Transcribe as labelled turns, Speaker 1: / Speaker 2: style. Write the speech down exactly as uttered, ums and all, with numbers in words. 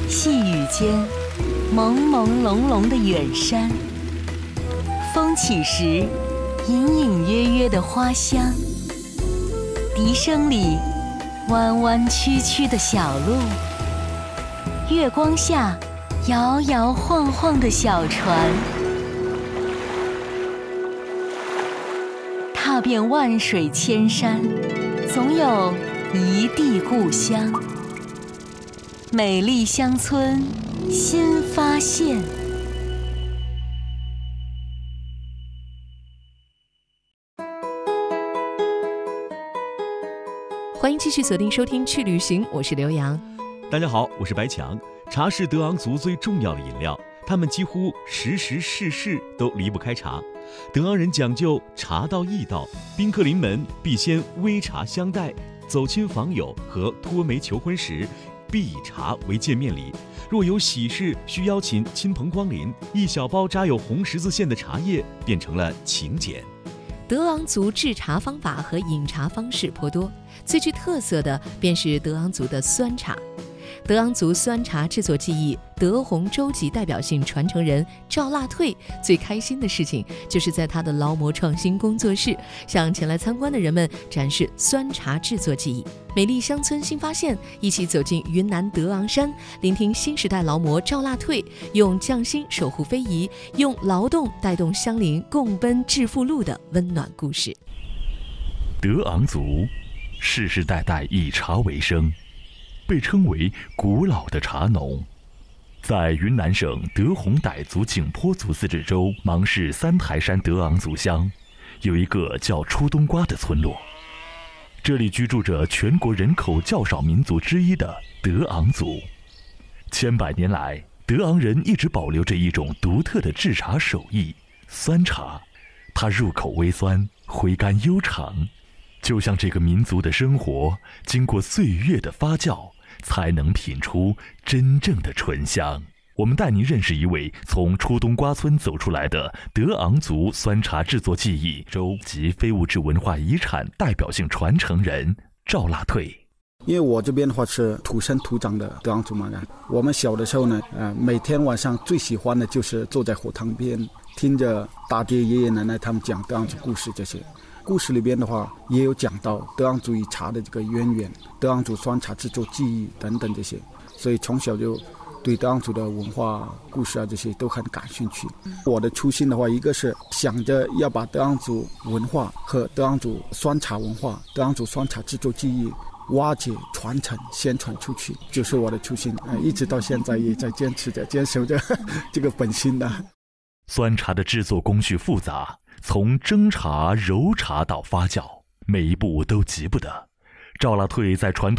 Speaker 1: 细雨间，朦朦胧胧的远山，风起时，隐隐约约的花香，笛声里，弯弯曲曲的小路，月光下，摇摇晃晃的小船，踏遍万水千山，总有一地故乡。美丽乡村新发现。
Speaker 2: 欢迎继续锁定收听去旅行，我是刘洋。
Speaker 3: 大家好，我是白强。茶是德昂族最重要的饮料，他们几乎时时事事都离不开茶。德昂人讲究茶道义道，宾客临门必先煨茶相待，走亲访友和托媒求婚时必以茶为见面礼。若有喜事需邀请亲朋光临，一小包扎有红十字线的茶叶变成了请柬。
Speaker 2: 德昂族制茶方法和饮茶方式颇多，最具特色的便是德昂族的酸茶。德昂族酸茶制作技艺，德宏州级代表性传承人赵腊退最开心的事情，就是在他的劳模创新工作室向前来参观的人们展示酸茶制作技艺。美丽乡村新发现，一起走进云南德昂山，聆听新时代劳模赵腊退用匠心守护非遗，用劳动带动乡邻共奔致富路的温暖故事。
Speaker 4: 德昂族世世代代以茶为生，被称为古老的茶农。在云南省德宏傣族景颇族自治州芒市三台山德昂族乡，有一个叫出冬瓜的村落。这里居住着全国人口较少民族之一的德昂族。千百年来，德昂人一直保留着一种独特的制茶手艺——酸茶。它入口微酸，回甘悠长，就像这个民族的生活经过岁月的发酵，才能品出真正的醇香。我们带您认识一位从出冬瓜村走出来的德昂族酸茶制作技艺州及非物质文化遗产代表性传承人赵腊退。
Speaker 5: 因为我这边的话是土生土长的德昂族嘛，我们小的时候呢，呃，每天晚上最喜欢的就是坐在火塘边，听着大爹爷爷奶奶他们讲德昂族故事。这些故事里边的话，也有讲到德昂族与茶的这个渊源，德昂族酸茶制作技艺等等这些，所以从小就对德昂族的文化故事啊这些都很感兴趣。我的初心的话，一个是想着要把德昂族文化和德昂族酸茶文化、德昂族酸茶制作技艺挖掘、传承、宣传出去，就是我的初心。呃、一直到现在也在坚持着、坚守着这个本心的。
Speaker 4: 酸茶的制作工序复杂，从蒸茶、揉茶到发酵，每一步都急不得。赵腊退在传统